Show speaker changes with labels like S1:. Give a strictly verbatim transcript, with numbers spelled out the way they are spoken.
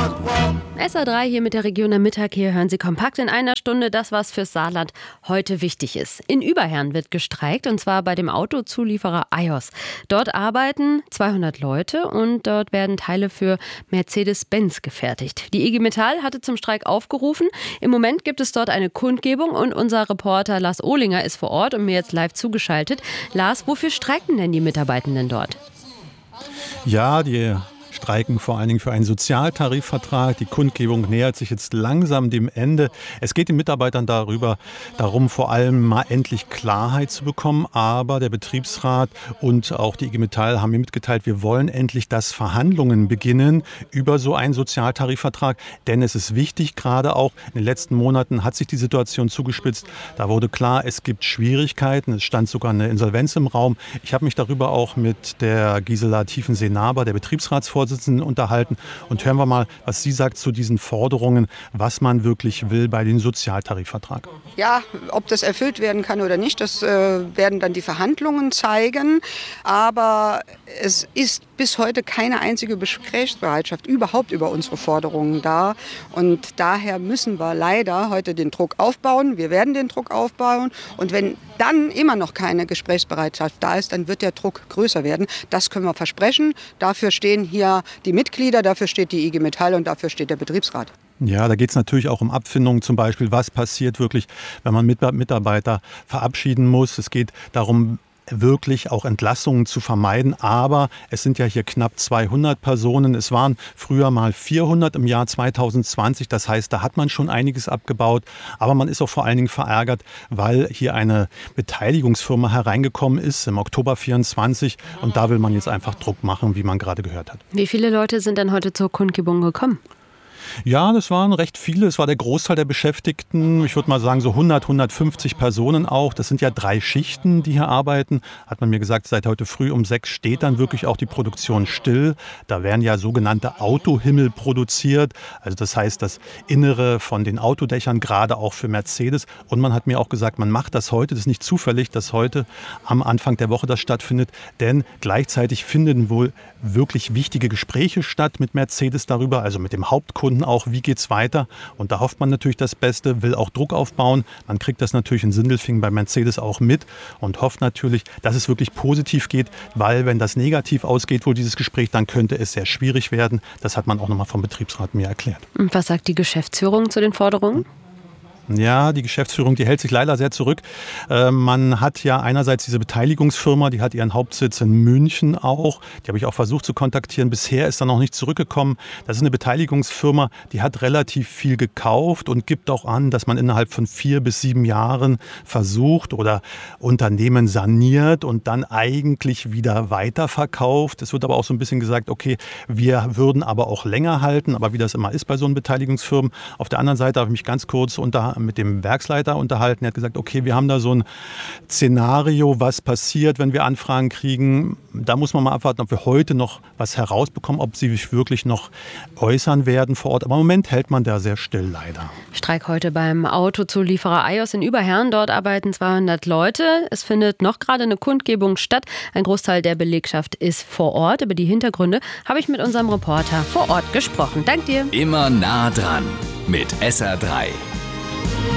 S1: S R drei hier mit der Region am Mittag. Hier hören Sie kompakt in einer Stunde das, was fürs Saarland heute wichtig ist. In Überherrn wird gestreikt, und zwar bei dem Autozulieferer I O S. Dort arbeiten zweihundert Leute und dort werden Teile für Mercedes-Benz gefertigt. Die I G Metall hatte zum Streik aufgerufen. Im Moment gibt es dort eine Kundgebung und unser Reporter Lars Ohlinger ist vor Ort und mir jetzt live zugeschaltet. Lars, wofür streiken denn die Mitarbeitenden dort?
S2: Ja, die streiken vor allen Dingen für einen Sozialtarifvertrag. Die Kundgebung nähert sich jetzt langsam dem Ende. Es geht den Mitarbeitern darüber, darum, vor allem mal endlich Klarheit zu bekommen. Aber der Betriebsrat und auch die I G Metall haben mir mitgeteilt, wir wollen endlich, dass Verhandlungen beginnen über so einen Sozialtarifvertrag. Denn es ist wichtig, gerade auch in den letzten Monaten hat sich die Situation zugespitzt. Da wurde klar, es gibt Schwierigkeiten. Es stand sogar eine Insolvenz im Raum. Ich habe mich darüber auch mit der Gisela Tiefensee-Naber, der Betriebsratsvorsitzenden, unterhalten. Und hören wir mal, was sie sagt zu diesen Forderungen, was man wirklich will bei dem Sozialtarifvertrag.
S3: Ja, ob das erfüllt werden kann oder nicht, das äh, werden dann die Verhandlungen zeigen. Aber es ist bis heute keine einzige Gesprächsbereitschaft überhaupt über unsere Forderungen da. Und daher müssen wir leider heute den Druck aufbauen. Wir werden den Druck aufbauen. Und wenn dann immer noch keine Gesprächsbereitschaft da ist, dann wird der Druck größer werden. Das können wir versprechen. Dafür stehen hier die Mitglieder, dafür steht die I G Metall und dafür steht der Betriebsrat.
S2: Ja, da geht es natürlich auch um Abfindungen, zum Beispiel, was passiert wirklich, wenn man Mitarbeiter verabschieden muss. Es geht darum, wirklich auch Entlassungen zu vermeiden. Aber es sind ja hier knapp zweihundert Personen. Es waren früher mal vierhundert im Jahr zweitausendzwanzig. Das heißt, da hat man schon einiges abgebaut. Aber man ist auch vor allen Dingen verärgert, weil hier eine Beteiligungsfirma hereingekommen ist im Oktober vierundzwanzig. Und da will man jetzt einfach Druck machen, wie man gerade gehört hat.
S1: Wie viele Leute sind denn heute zur Kundgebung gekommen?
S2: Ja, das waren recht viele. Es war der Großteil der Beschäftigten. Ich würde mal sagen, so hundert, hundertfünfzig Personen auch. Das sind ja drei Schichten, die hier arbeiten. Hat man mir gesagt, seit heute früh um sechs steht dann wirklich auch die Produktion still. Da werden ja sogenannte Autohimmel produziert. Also das heißt, das Innere von den Autodächern, gerade auch für Mercedes. Und man hat mir auch gesagt, man macht das heute. Das ist nicht zufällig, dass heute am Anfang der Woche das stattfindet. Denn gleichzeitig finden wohl wirklich wichtige Gespräche statt mit Mercedes darüber, also mit dem Hauptkunden auch, wie geht's weiter. Und da hofft man natürlich das Beste, will auch Druck aufbauen. Man kriegt das natürlich in Sindelfingen bei Mercedes auch mit und hofft natürlich, dass es wirklich positiv geht, weil wenn das negativ ausgeht, wohl dieses Gespräch, dann könnte es sehr schwierig werden. Das hat man auch nochmal vom Betriebsrat mir erklärt.
S1: Und was sagt die Geschäftsführung zu den Forderungen?
S2: Ja, die Geschäftsführung, die hält sich leider sehr zurück. Äh, man hat ja einerseits diese Beteiligungsfirma, die hat ihren Hauptsitz in München auch. Die habe ich auch versucht zu kontaktieren. Bisher ist da noch nicht zurückgekommen. Das ist eine Beteiligungsfirma, die hat relativ viel gekauft und gibt auch an, dass man innerhalb von vier bis sieben Jahren versucht oder Unternehmen saniert und dann eigentlich wieder weiterverkauft. Es wird aber auch so ein bisschen gesagt, okay, wir würden aber auch länger halten, aber wie das immer ist bei so einem Beteiligungsfirmen. Auf der anderen Seite habe ich mich ganz kurz unter mit dem Werksleiter unterhalten. Er hat gesagt, okay, wir haben da so ein Szenario, was passiert, wenn wir Anfragen kriegen. Da muss man mal abwarten, ob wir heute noch was herausbekommen, ob sie sich wirklich noch äußern werden vor Ort. Aber im Moment hält man da sehr still, leider.
S1: Streik heute beim Autozulieferer I O S in Überherrn. Dort arbeiten zweihundert Leute. Es findet noch gerade eine Kundgebung statt. Ein Großteil der Belegschaft ist vor Ort. Über die Hintergründe habe ich mit unserem Reporter vor Ort gesprochen. Dank dir.
S4: Immer nah dran mit S R drei.